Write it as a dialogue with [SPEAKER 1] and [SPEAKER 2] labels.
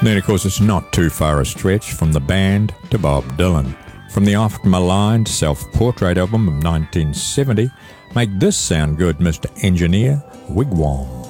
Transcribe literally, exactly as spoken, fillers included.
[SPEAKER 1] Then, of course, it's not too far a stretch from the band to Bob Dylan. From the oft-maligned self-portrait album of nineteen seventy, make this sound good, Mister Engineer, Wigwam.